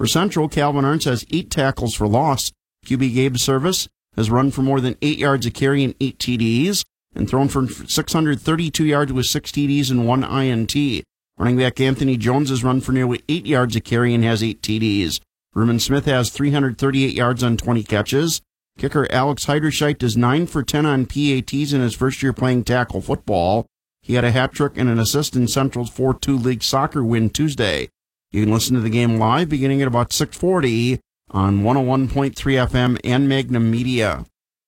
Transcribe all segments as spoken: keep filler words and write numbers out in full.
For Central, Calvin Arntz has eight tackles for loss. Q B Gabe Service has run for more than eight yards a carry and eight T Ds, and thrown for six hundred thirty-two yards with six T Ds and one I N T. Running back Anthony Jones has run for nearly eight yards a carry and has eight T Ds. Ruben Smith has three hundred thirty-eight yards on twenty catches. Kicker Alex Heiderscheid is nine for ten on P A Ts in his first year playing tackle football. He had a hat trick and an assist in Central's four two league soccer win Tuesday. You can listen to the game live beginning at about six forty on one oh one point three F M and Magnum Media.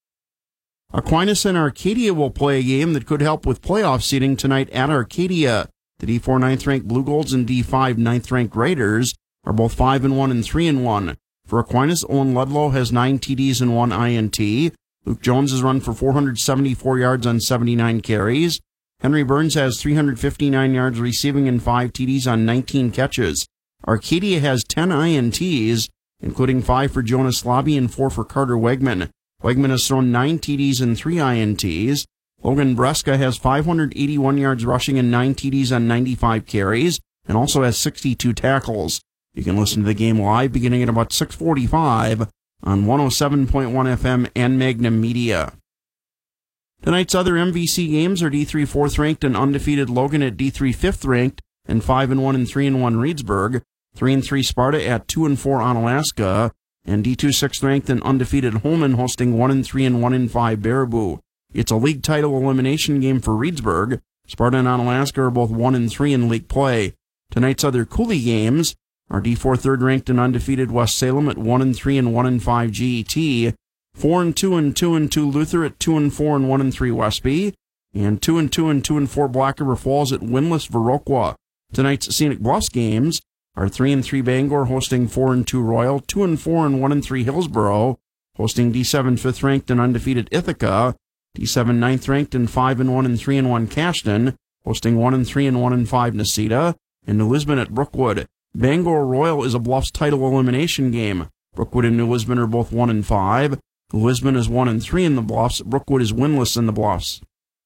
Aquinas and Arcadia will play a game that could help with playoff seeding tonight at Arcadia. The D four ninth-ranked Blue Golds and D five ninth-ranked Raiders are both five and one and three and one. For Aquinas, Owen Ludlow has nine T Ds and one I N T. Luke Jones has run for four hundred seventy-four yards on seventy-nine carries. Henry Burns has three hundred fifty-nine yards receiving and five T Ds on nineteen catches. Arcadia has ten I N Ts, including five for Jonas Lobby and four for Carter Wegman. Wegman has thrown nine T Ds and three I N Ts. Logan Breska has five hundred eighty-one yards rushing and nine T Ds on ninety-five carries, and also has sixty-two tackles. You can listen to the game live beginning at about six forty-five on one oh seven point one F M and Magnum Media. Tonight's other M V C games are D three fourth-ranked and undefeated Logan at D three fifth-ranked and five and one and three and one Reedsburg, three and three Sparta at two and four Onalaska, and D two sixth-ranked and undefeated Holman hosting one and three and one and five Baraboo. It's a league title elimination game for Reedsburg. Sparta and Onalaska are both one and three in league play. Tonight's other Cooley games are D four third-ranked and undefeated West Salem at one and three and one and five G E T, four and two and two and two Luther at two and four and one and three Westby, and two and two and two and four Black River Falls at winless Viroqua. Tonight's Scenic Bluffs games are three and three Bangor hosting four and two Royal, two and four and one and three Hillsboro hosting D seven fifth-ranked and undefeated Ithaca, D seven ninth-ranked and five and one and three and one Cashton hosting one and three and one and five Necedah, and New Lisbon at Brookwood. Bangor Royal is a Bluffs title elimination game. Brookwood and New Lisbon are both one and five. New Lisbon is one and three in the Bluffs. Brookwood is winless in the Bluffs.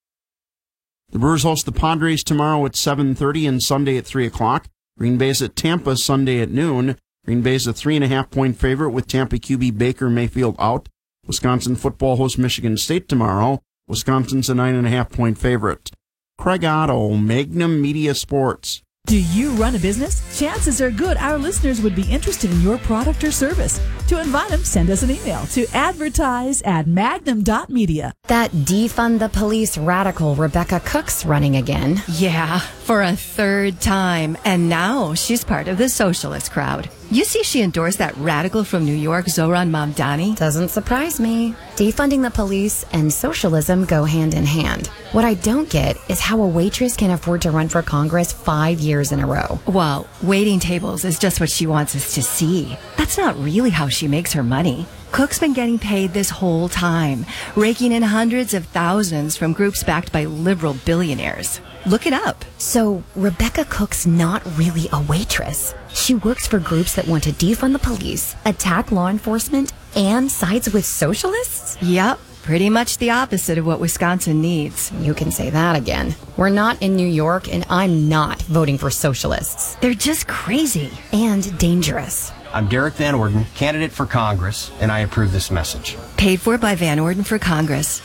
The Brewers host the Padres tomorrow at seven thirty and Sunday at three o'clock. Green Bay's at Tampa Sunday at noon. Green Bay's a three and a half point favorite with Tampa Q B Baker Mayfield out. Wisconsin football hosts Michigan State tomorrow. Wisconsin's a nine and a half point favorite. Craig Otto, Magnum Media Sports. Do you run a business? Chances are good our listeners would be interested in your product or service. To invite them, send us an email to advertise at magnum dot media. That defund the police radical Rebecca Cook's running again. Yeah, for a third time. And now she's part of the socialist crowd. You see she endorsed that radical from New York, Zoran Mamdani? Doesn't surprise me. Defunding the police and socialism go hand in hand. What I don't get is how a waitress can afford to run for Congress five years in a row. Well, waiting tables is just what she wants us to see. That's not really how she makes her money. Cook's been getting paid this whole time, raking in hundreds of thousands from groups backed by liberal billionaires. Look it up. So Rebecca Cook's not really a waitress. She works for groups that want to defund the police, attack law enforcement, and sides with socialists? Yep. Pretty much the opposite of what Wisconsin needs. You can say that again. We're not in New York, and I'm not voting for socialists. They're just crazy. And dangerous. I'm Derek Van Orden, candidate for Congress, and I approve this message. Paid for by Van Orden for Congress.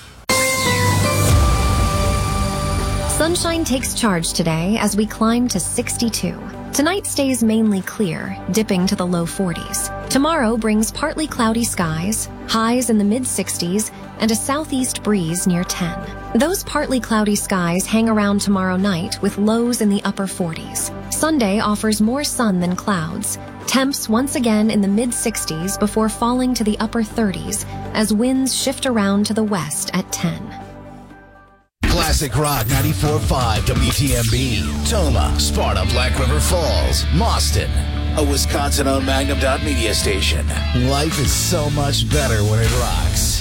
Sunshine takes charge today as we climb to sixty-two. Tonight stays mainly clear, dipping to the low forties. Tomorrow brings partly cloudy skies, highs in the mid-sixties, and a southeast breeze near ten. Those partly cloudy skies hang around tomorrow night with lows in the upper forties. Sunday offers more sun than clouds. Temps once again in the mid-sixties before falling to the upper thirties as winds shift around to the west at ten. Classic Rock ninety-four point five W T M B, Toma, Sparta, Black River Falls, Mauston, a Wisconsin-owned Magnum dot media station. Life is so much better when it rocks.